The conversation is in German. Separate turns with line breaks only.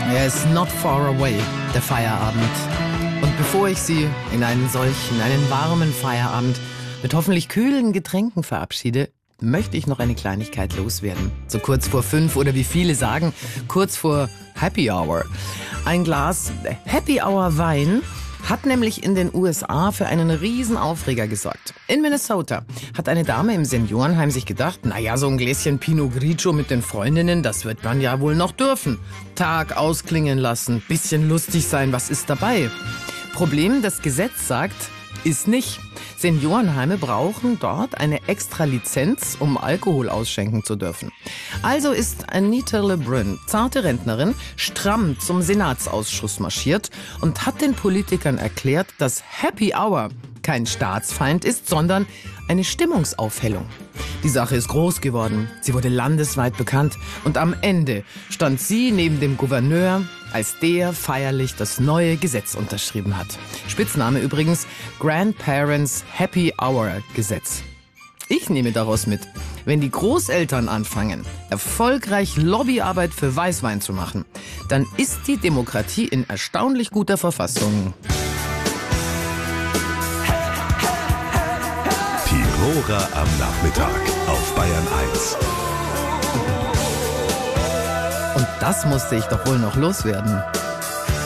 Er ist not far away, der Feierabend. Und bevor ich Sie in einen warmen Feierabend mit hoffentlich kühlen Getränken verabschiede, möchte ich noch eine Kleinigkeit loswerden. So kurz vor 5 oder wie viele sagen, kurz vor Happy Hour. Ein Glas Happy Hour Wein hat nämlich in den USA für einen Riesenaufreger gesorgt. In Minnesota hat eine Dame im Seniorenheim sich gedacht, naja, so ein Gläschen Pinot Grigio mit den Freundinnen, das wird man ja wohl noch dürfen. Tag ausklingen lassen, bisschen lustig sein, was ist dabei? Problem, das Gesetz sagt, ist nicht. Seniorenheime brauchen dort eine extra Lizenz, um Alkohol ausschenken zu dürfen. Also ist Anita LeBrun, zarte Rentnerin, stramm zum Senatsausschuss marschiert und hat den Politikern erklärt, dass Happy Hour kein Staatsfeind ist, sondern eine Stimmungsaufhellung. Die Sache ist groß geworden, sie wurde landesweit bekannt und am Ende stand sie neben dem Gouverneur, als der feierlich das neue Gesetz unterschrieben hat. Spitzname übrigens Grandparents Happy Hour Gesetz. Ich nehme daraus mit, wenn die Großeltern anfangen, erfolgreich Lobbyarbeit für Weißwein zu machen, dann ist die Demokratie in erstaunlich guter Verfassung.
Tiroler am Nachmittag auf Bayern 1.
Und das musste ich doch wohl noch loswerden.